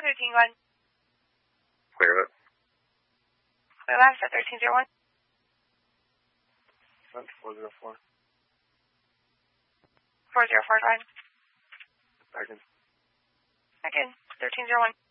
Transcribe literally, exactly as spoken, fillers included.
thirteen one. Clear it. Clear last at thirteen zero one. four zero four. four zero four five. Second. Second, thirteen zero one.